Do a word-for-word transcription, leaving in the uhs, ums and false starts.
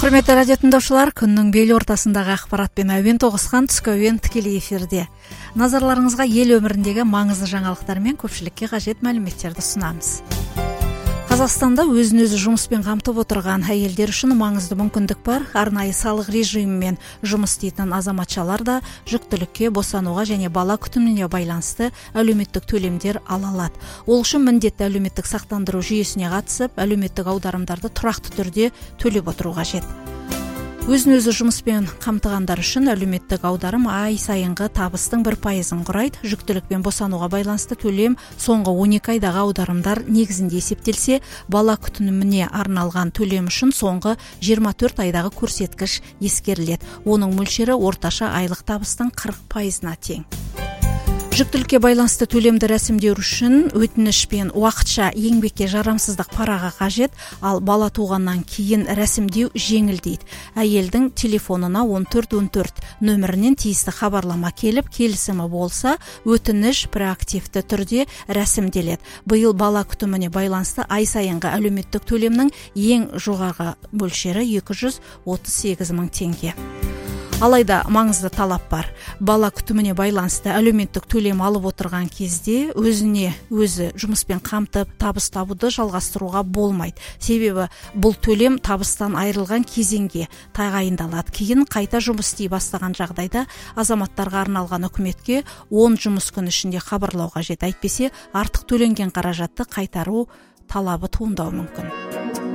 Құрметті радио тыңдаушылар, күннің бел ортасындағы ақпаратпен әуен тоғысқан түскі әуен тікелей эфирде. Назарларыңызға ел өміріндегі маңызды жаңалықтар мен көпшілікке қажет мәліметтерді ұсынамыз. Қазақстанда өзін-өзі жұмыспен қамтып отырған әйелдер үшін маңызды мүмкіндік бар. Арнайы салық режимімен жұмыс істейтін азаматшалар да жүктілікке, босануға және бала күтіміне байланысты әлеуметтік төлемдер ала алады. Ол үшін міндетті әлеуметтік сақтандыру жүйесіне қатысып, әлеуметтік аударымдарды тұрақты түрде төлеп отыру қажет. Өзін-өзі жұмыспен қамтығандар үшін әлеуметтік аударым ай сайынғы табыстың бір пайызын құрайды. Жүктілікпен босануға байланысты төлем соңғы он екі айдағы аударымдар негізінде есептелсе, бала күтіміне арналған төлем үшін соңғы жиырма төрт айдағы көрсеткіш ескеріледі. Оның мөлшері орташа айлық табыстың қырық пайызына тең. Жүктілікке байланысты төлемді рәсімдеу үшін өтініш пен уақытша еңбекке жарамсыздық параға қажет, ал бала туғаннан кейін рәсімдеу жеңілдейді. Әйелдің телефонына он төрт он төрт нөмірінен тиісті хабарлама келіп, келісімі болса, өтініш проактивті түрде рәсімделеді. Биыл бала күтіміне байланысты ай сайынғы әлеуметтік төлемнің ең жоғарғы мөлшері екі жүз отыз сегіз мың теңге. Алайда маңызды талап бар. Бала күтіміне байланысты әлеуметтік төлем алып отырған кезде өзіне өзі жұмыспен қамтып, табыс табуды жалғастыруға болмайды. Себебі бұл төлем табыстан айырылған кезеңге тағайындалады. Кейін қайта жұмыс істей бастаған жағдайда азаматтарға арналған үкіметке он жұмыс күні ішінде хабарлау қажет. Әйтпесе артық төленген қаражатты қайтару талабы туындауы мүмкін.